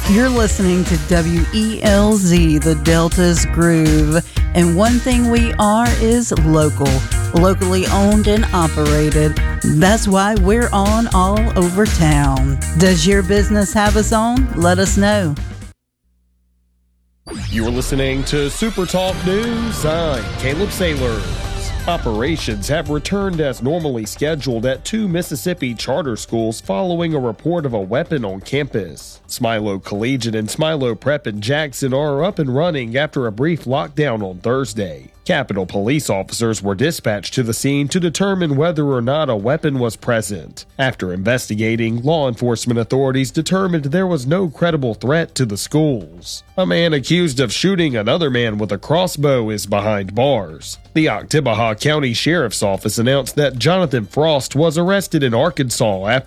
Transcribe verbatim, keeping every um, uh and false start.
You're listening to W E L Z, the Delta's Groove. And one thing we are is local, locally owned and operated. That's why we're on all over town. Does your business have us on? Let us know. You're listening to Super Talk News. I'm Caleb Sailors. Operations have returned as normally scheduled at two Mississippi charter schools following a report of a weapon on campus. Smilo Collegiate and Smilo Prep in Jackson are up and running after a brief lockdown on Thursday. Capitol police officers were dispatched to the scene to determine whether or not a weapon was present. After investigating, law enforcement authorities determined there was no credible threat to the schools. A man accused of shooting another man with a crossbow is behind bars. The Oktibbeha County Sheriff's Office announced that Jonathan Frost was arrested in Arkansas after